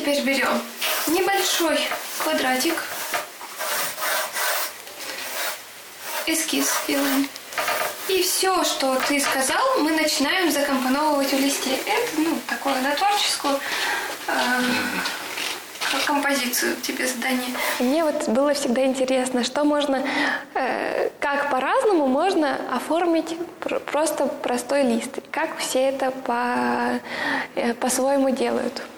теперь берем небольшой квадратик, эскиз делаем. И все, что ты сказал, мы начинаем закомпоновывать в листе. Это, такое на творческую композицию тебе задание. Мне вот было всегда интересно, что можно, как по-разному можно оформить просто простой лист. Как все это по-своему делают.